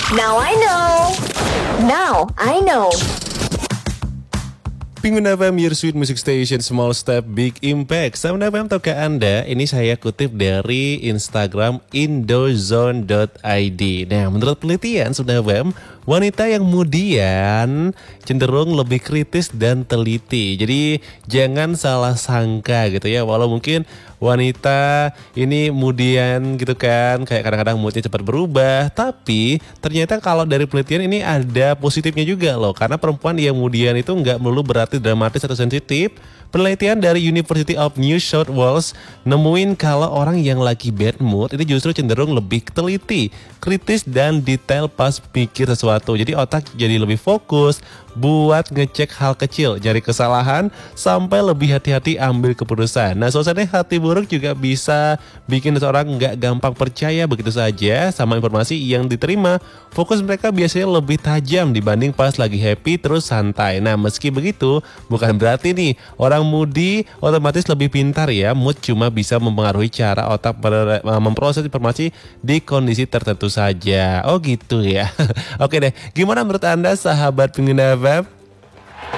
Now I know. Now I know. Penguin FM, your sweet music station, small step, big impact. Sama FM, tahukah Anda, ini saya kutip dari Instagram indozone.id. Nah, menurut penelitian Sama FM, wanita yang kemudian cenderung lebih kritis dan teliti. Jadi jangan salah sangka gitu ya, walau mungkin wanita ini kemudian gitu kan, kayak kadang-kadang moodnya cepat berubah. Tapi ternyata kalau dari penelitian ini ada positifnya juga loh. Karena perempuan yang kemudian itu nggak melulu berarti dramatis atau sensitif. Penelitian dari University of New South Wales nemuin kalau orang yang lagi bad mood itu justru cenderung lebih teliti, kritis dan detail pas pikir sesuatu. Jadi otak jadi lebih fokus buat ngecek hal kecil, nyari kesalahan, sampai lebih hati-hati ambil keputusan. Nah, suasana hati buruk juga bisa bikin seseorang nggak gampang percaya begitu saja sama informasi yang diterima. Fokus mereka biasanya lebih tajam dibanding pas lagi happy terus santai. Nah, meski begitu, bukan berarti nih orang moody otomatis lebih pintar ya. Mood cuma bisa mempengaruhi cara otak memproses informasi di kondisi tertentu saja. Oh gitu ya. Oke deh, gimana menurut Anda sahabat pengguna web?